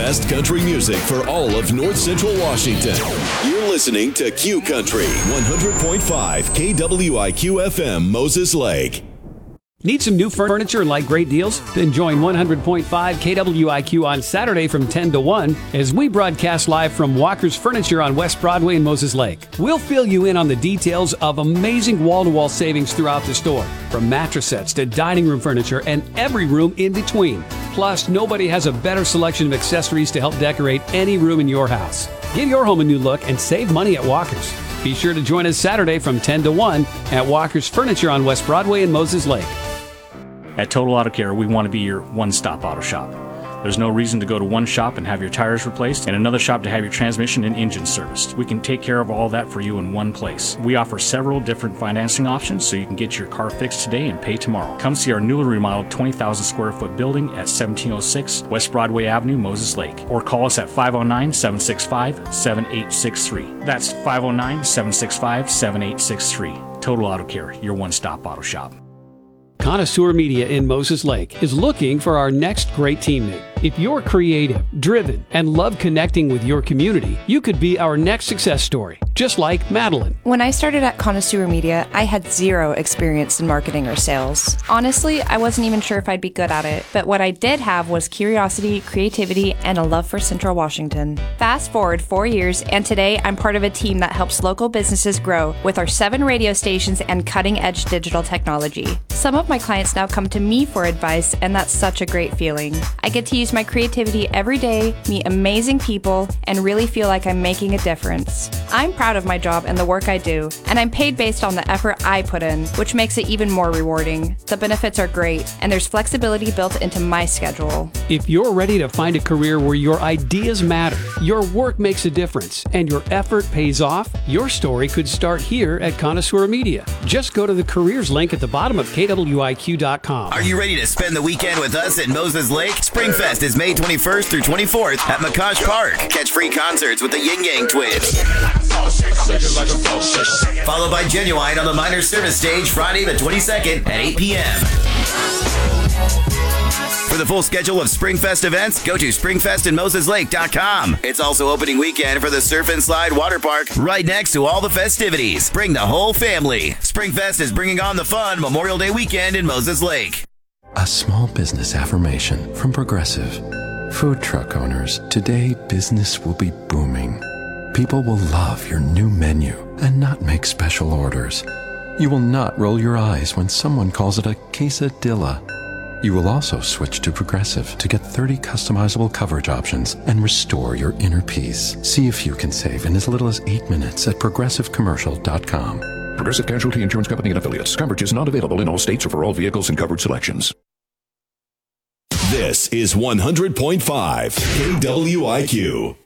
best country music for all of North Central Washington. You're listening to Q Country 100.5 KWIQ FM Moses Lake. Need some new furniture and like great deals? Then join 100.5 KWIQ on Saturday from 10 to 1 as we broadcast live from Walker's Furniture on West Broadway in Moses Lake. We'll fill you in on the details of amazing wall-to-wall savings throughout the store, from mattress sets to dining room furniture and every room in between. Plus, nobody has a better selection of accessories to help decorate any room in your house. Give your home a new look and save money at Walker's. Be sure to join us Saturday from 10 to 1 at Walker's Furniture on West Broadway in Moses Lake. At Total Auto Care, we want to be your one-stop auto shop. There's no reason to go to one shop and have your tires replaced and another shop to have your transmission and engine serviced. We can take care of all that for you in one place. We offer several different financing options so you can get your car fixed today and pay tomorrow. Come see our newly remodeled 20,000 square foot building at 1706 West Broadway Avenue, Moses Lake. Or call us at 509-765-7863. That's 509-765-7863. Total Auto Care, your one-stop auto shop. Connoisseur Media in Moses Lake is looking for our next great teammate. If you're creative, driven, and love connecting with your community, you could be our next success story, just like Madeline. When I started at Connoisseur Media, I had zero experience in marketing or sales. Honestly, I wasn't even sure if I'd be good at it, but what I did have was curiosity, creativity, and a love for Central Washington. Fast forward 4 years, and today I'm part of a team that helps local businesses grow with our 7 radio stations and cutting-edge digital technology. Some of my clients now come to me for advice, and that's such a great feeling. I get to use my creativity every day, meet amazing people, and really feel like I'm making a difference. I'm proud of my job and the work I do, and I'm paid based on the effort I put in, which makes it even more rewarding. The benefits are great, and there's flexibility built into my schedule. If you're ready to find a career where your ideas matter, your work makes a difference, and your effort pays off, your story could start here at Connoisseur Media. Just go to the careers link at the bottom of KWIQ.com. Are you ready to spend the weekend with us at Moses Lake? Springfest is May 21st through 24th at McCosh Park. Catch free concerts with the Yin Yang Twins. Followed by Genuine on the Minor Service Stage Friday the 22nd at 8 p.m. For the full schedule of Springfest events, go to springfestinmoseslake.com. It's also opening weekend for the Surf and Slide Water Park right next to all the festivities. Bring the whole family. Springfest is bringing on the fun Memorial Day weekend in Moses Lake. A small business affirmation from Progressive. Food truck owners, today business will be booming. People will love your new menu and not make special orders. You will not roll your eyes when someone calls it a quesadilla. You will also switch to Progressive to get 30 customizable coverage options and restore your inner peace. See if you can save in as little as 8 minutes at progressivecommercial.com. Progressive Casualty Insurance Company and Affiliates. Coverage is not available in all states or for all vehicles and covered selections. This is 100.5 KWIQ.